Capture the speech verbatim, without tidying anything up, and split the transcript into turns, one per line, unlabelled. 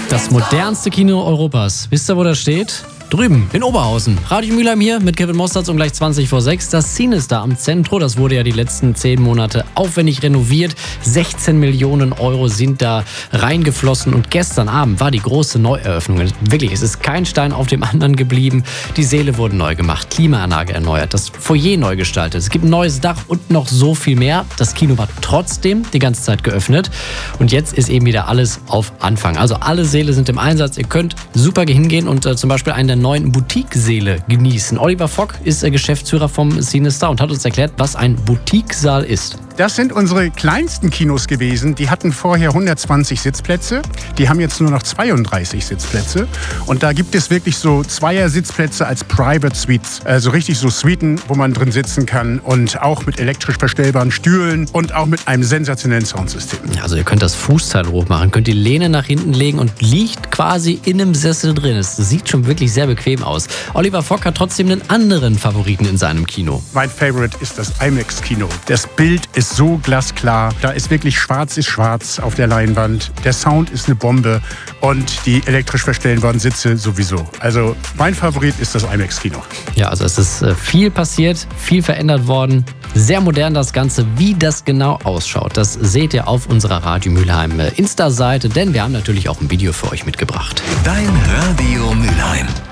Das modernste Kino Europas. Wisst ihr, wo das steht? Drüben, in Oberhausen. Radio Mülheim hier mit Kevin Mosterz um gleich zwanzig vor sechs. Das Cinestar am Zentro, das wurde ja die letzten zehn Monate aufwendig renoviert. sechzehn Millionen Euro sind da reingeflossen und gestern Abend war die große Neueröffnung. Wirklich, es ist kein Stein auf dem anderen geblieben. Die Säle wurden neu gemacht, Klimaanlage erneuert, das Foyer neu gestaltet. Es gibt ein neues Dach und noch so viel mehr. Das Kino war trotzdem die ganze Zeit geöffnet und jetzt ist eben wieder alles auf Anfang. Also alle Säle sind im Einsatz. Ihr könnt super hingehen und äh, zum Beispiel einen der neuen Boutique-Säle genießen. Oliver Fock ist äh, Geschäftsführer vom Cinestar und hat uns erklärt, was ein Boutique-Saal ist.
Das sind unsere kleinsten Kinos gewesen. Die hatten vorher hundertzwanzig Sitzplätze. Die haben jetzt nur noch zweiunddreißig Sitzplätze. Und da gibt es wirklich so Zweier-Sitzplätze als Private Suites. Also richtig so Suiten, wo man drin sitzen kann. Und auch mit elektrisch verstellbaren Stühlen und auch mit einem sensationellen Soundsystem.
Also ihr könnt das Fußteil hochmachen, könnt die Lehne nach hinten legen und liegt quasi in einem Sessel drin. Es sieht schon wirklich sehr bequem aus. Oliver Fock hat trotzdem einen anderen Favoriten in seinem Kino.
Mein Favorite ist das IMAX-Kino. Das Bild ist so glasklar. Da ist wirklich schwarz ist schwarz auf der Leinwand. Der Sound ist eine Bombe und die elektrisch verstellbaren Sitze sowieso. Also mein Favorit ist das IMAX-Kino.
Ja, also es ist viel passiert, viel verändert worden. Sehr modern das Ganze. Wie das genau ausschaut, das seht ihr auf unserer Radio Mülheim Insta-Seite, denn wir haben natürlich auch ein Video für euch mitgebracht.
Dein Radio Mülheim.